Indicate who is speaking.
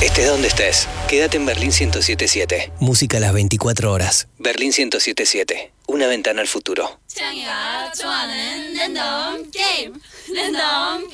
Speaker 1: Estés donde estés, quédate en Berlín 107.7. Música a las 24 horas. Berlín 107.7. Una ventana al futuro.